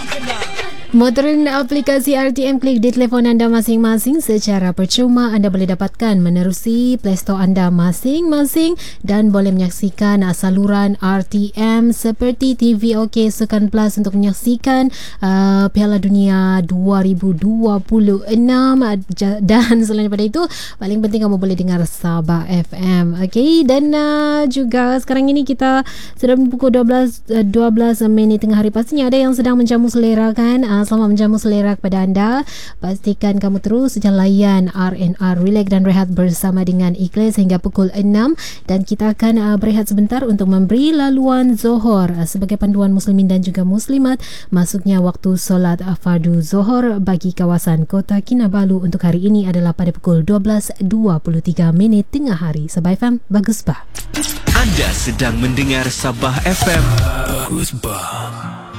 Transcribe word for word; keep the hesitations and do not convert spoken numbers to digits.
Motorin aplikasi R T M Klik di telefon anda masing-masing secara percuma. Anda boleh dapatkan menerusi Play Store anda masing-masing dan boleh menyaksikan uh, saluran R T M seperti T V OK Sukan Plus untuk menyaksikan uh, Piala Dunia dua ribu dua puluh enam, dan selain daripada itu paling penting kamu boleh dengar Sabah F M. Okey, dan uh, juga sekarang ini kita sudah pukul dua belas dua belas minit tengah hari. Pastinya ada yang sedang menjamu selera kan. Uh, selamat menjamu selera kepada anda. Pastikan kamu terus layan R and R, relax dan rehat bersama dengan Ikhlas hingga pukul enam, dan kita akan uh, berehat sebentar untuk memberi laluan Zohor uh, sebagai panduan muslimin dan juga muslimat masuknya waktu solat uh, fardu Zohor bagi kawasan Kota Kinabalu untuk hari ini adalah pada pukul dua belas dua puluh tiga minit tengah hari. Sabah F M, bagus bah. Anda sedang mendengar Sabah F M. Bagus bah.